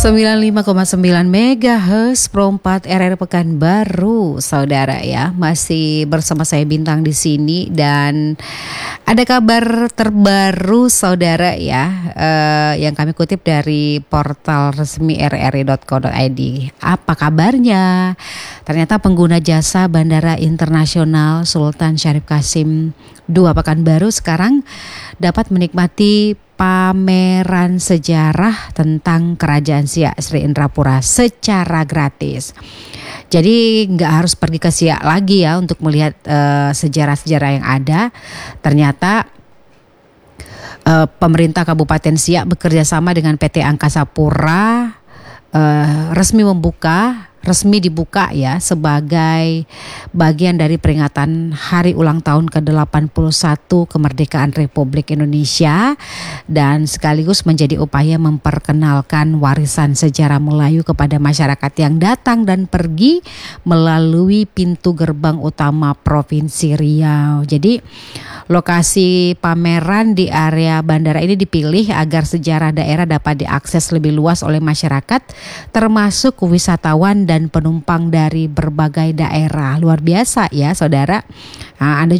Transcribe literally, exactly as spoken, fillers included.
sembilan puluh lima koma sembilan megahertz Pro empat R R Pekanbaru, saudara ya. Masih bersama saya Bintang di sini dan ada kabar terbaru saudara ya, uh, yang kami kutip dari portal resmi r r i dot co dot i d. Apa kabarnya? Ternyata pengguna jasa Bandara Internasional Sultan Syarif Kasim dua Pekanbaru sekarang dapat menikmati pameran sejarah tentang Kerajaan Siak Sri Indrapura secara gratis. Jadi nggak harus pergi ke Siak lagi ya untuk melihat uh, sejarah-sejarah yang ada. Ternyata uh, pemerintah Kabupaten Siak bekerja sama dengan P T Angkasa Pura uh, resmi membuka resmi dibuka ya sebagai bagian dari peringatan hari ulang tahun ke delapan puluh satu kemerdekaan Republik Indonesia dan sekaligus menjadi upaya memperkenalkan warisan sejarah Melayu kepada masyarakat yang datang dan pergi melalui pintu gerbang utama Provinsi Riau. Jadi lokasi pameran di area bandara ini dipilih agar sejarah daerah dapat diakses lebih luas oleh masyarakat termasuk wisatawan dan penumpang dari berbagai daerah. Luar biasa ya saudara. Nah, Anda